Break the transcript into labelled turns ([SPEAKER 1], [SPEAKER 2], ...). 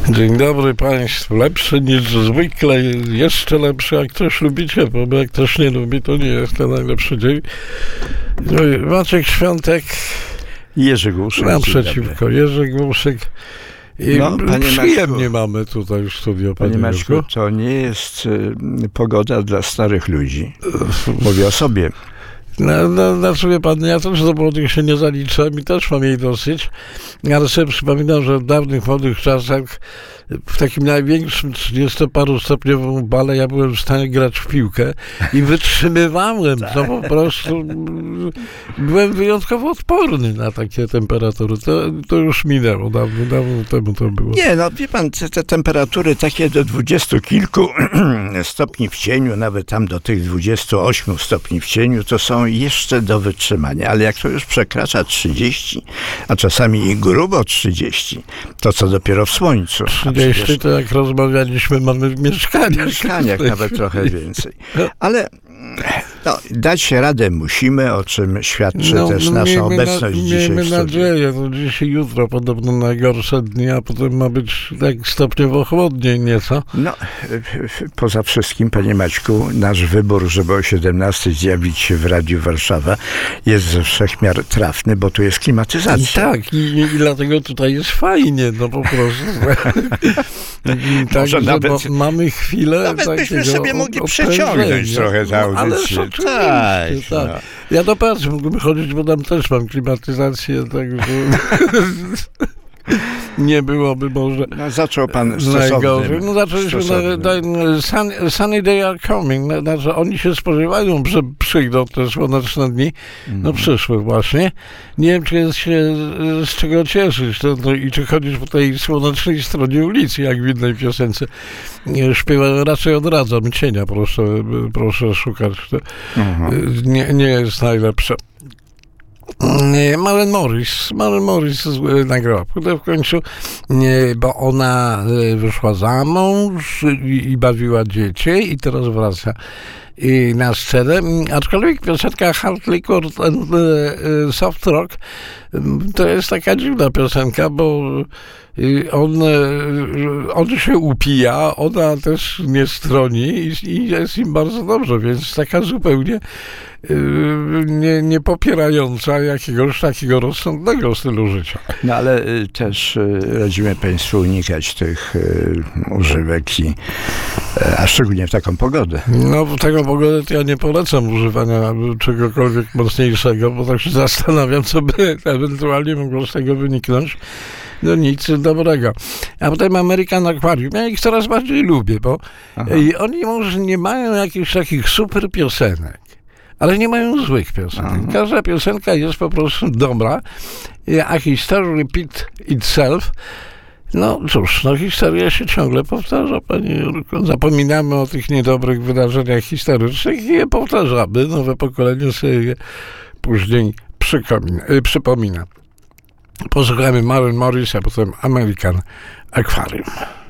[SPEAKER 1] Dzień dobry Państwu. Lepszy niż zwykle, jeszcze lepszy. Jak ktoś lubicie, bo jak ktoś nie lubi, to nie jest to najlepszy dzień. No i Maciek Świątek.
[SPEAKER 2] Jerzy Głuszek.
[SPEAKER 1] Naprzeciwko. Jerzy Głuszek. I przyjemnie
[SPEAKER 2] Maćku,
[SPEAKER 1] mamy tutaj w studio.
[SPEAKER 2] Panie Maćku, to nie jest pogoda dla starych ludzi. Mówię o sobie.
[SPEAKER 1] Znaczy, wie pan, ja też do młodych się nie zaliczam i też mam jej dosyć, ale sobie przypominam, że w dawnych młodych czasach w takim największym 30-parustopniowym bale ja byłem w stanie grać w piłkę i wytrzymywałem, to po prostu byłem wyjątkowo odporny na takie temperatury. To już minęło, dawno temu to było.
[SPEAKER 2] Nie, no wie pan, te temperatury takie do 20 kilku stopni w cieniu, nawet tam do tych 28 stopni w cieniu, to są jeszcze do wytrzymania, ale jak to już przekracza 30, a czasami i grubo 30, to co dopiero w słońcu.
[SPEAKER 1] 30 to jak rozmawialiśmy, mamy w mieszkaniach.
[SPEAKER 2] W mieszkaniach nawet trochę więcej. Ale dać radę musimy, o czym świadczy też nasza obecność dzisiaj w
[SPEAKER 1] Miejmy
[SPEAKER 2] studiu.
[SPEAKER 1] nadzieję, to dziś i jutro podobno najgorsze dni, a potem ma być tak stopniowo chłodniej nieco.
[SPEAKER 2] No, poza wszystkim, panie Maćku, nasz wybór, żeby o 17 zjawić się w Radiu Warszawa, jest ze wszechmiar trafny, bo tu jest klimatyzacja.
[SPEAKER 1] Tak, i dlatego tutaj jest fajnie, no po prostu.
[SPEAKER 2] Może nawet,
[SPEAKER 1] mamy chwilę.
[SPEAKER 2] nawet byśmy sobie mogli przeciągnąć trochę tę audycję.
[SPEAKER 1] Tak. No. Ja do pracy mógłbym chodzić, bo tam też mam klimatyzację, także nie byłoby może
[SPEAKER 2] zaczął pan
[SPEAKER 1] najgorzej. Zaczęliśmy sunny day are coming. Znaczy, oni się spodziewają, że przyjdą te słoneczne dni. Przyszły właśnie. Nie wiem, czy jest się z czego cieszyć i czy chodzić po tej słonecznej stronie ulicy, jak w innej piosence. Śpiewa, raczej odradzam cienia, proszę szukać. Nie jest najlepsze. Maren Morris nagrała płytę w końcu, bo ona wyszła za mąż i bawiła dzieci i teraz wraca na scenę, aczkolwiek piosenka Hard Liquor and Soft Rock to jest taka dziwna piosenka, bo on się upija, ona też nie stroni i jest im bardzo dobrze, więc taka zupełnie nie popierająca jakiegoś takiego rozsądnego stylu życia.
[SPEAKER 2] No ale też radzimy Państwu unikać tych używek a szczególnie w taką pogodę.
[SPEAKER 1] No w taką pogodę to ja nie polecam używania czegokolwiek mocniejszego, bo tak się zastanawiam, co by ewentualnie mogło z tego wyniknąć. No nic dobrego. A potem American Aquarium. Ja ich coraz bardziej lubię, bo oni może nie mają jakichś takich super piosenek, ale nie mają złych piosenek. Każda piosenka jest po prostu dobra, a history repeat itself. No cóż, historia się ciągle powtarza, panie Jurko. Zapominamy o tych niedobrych wydarzeniach historycznych i je powtarzamy. Nowe pokolenie sobie je później przypomina. Posłuchajmy Maren Morris, a potem American Aquarium.